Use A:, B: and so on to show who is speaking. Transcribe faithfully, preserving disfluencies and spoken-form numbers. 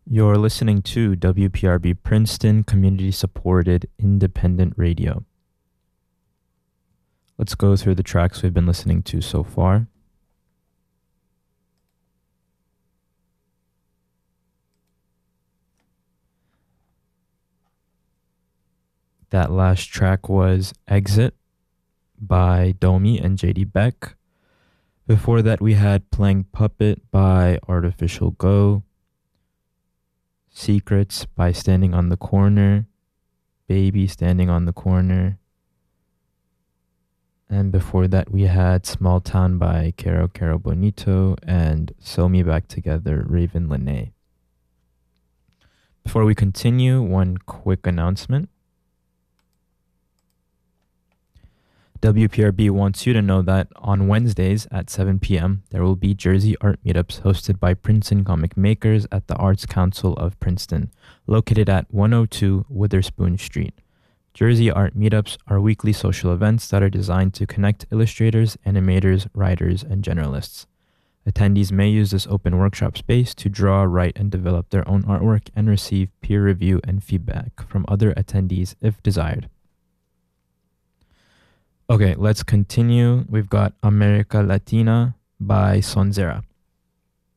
A: You're listening to W P R B Princeton Community Supported Independent Radio. Let's go through the tracks we've been listening to so far. That last track was Exit by Domi and J D Beck. Before that, we had Playing Puppet by Artificial Go, Secrets by Standing on the Corner, Baby Standing on the Corner, and before that we had Small Town by Caro Caro Bonito and Sew Me Back Together, Raven Lene. Before we continue, one quick announcement. W P R B wants you to know that on Wednesdays at seven p.m. there will be Jersey art meetups hosted by Princeton comic makers at the Arts Council of Princeton, located at one oh two Witherspoon Street. Jersey art meetups are weekly social events that are designed to connect illustrators, animators, writers, and generalists. Attendees may use this open workshop space to draw, write, and develop their own artwork and receive peer review and feedback from other attendees if desired. Okay, let's continue. We've got America Latina by Sonzera.